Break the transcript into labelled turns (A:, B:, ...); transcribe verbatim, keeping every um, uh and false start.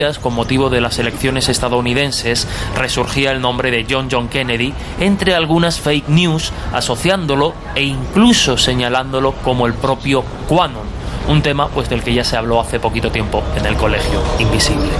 A: con motivo de las elecciones estadounidenses, resurgía el nombre de John John Kennedy entre algunas fake news, asociándolo e incluso señalándolo como el propio QAnon, un tema pues del que ya se habló hace poquito tiempo en el Colegio Invisible.